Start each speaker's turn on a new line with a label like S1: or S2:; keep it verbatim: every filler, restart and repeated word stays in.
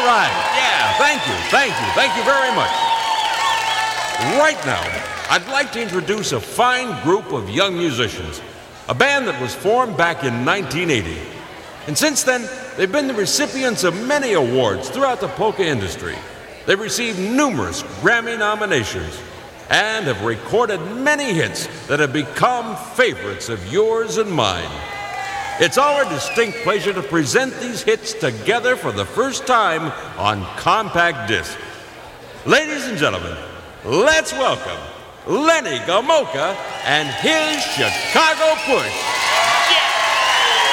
S1: right. Yeah, thank you, thank you, thank you very much. Right now, I'd like to introduce a fine group of young musicians, a band that was formed back in nineteen eighty. And since then, they've been the recipients of many awards throughout the polka industry. They've received numerous Grammy nominations and have recorded many hits that have become favorites of yours and mine. It's our distinct pleasure to present these hits together for the first time on compact disc. Ladies and gentlemen, let's welcome Lenny Gomulka and his Chicago Push.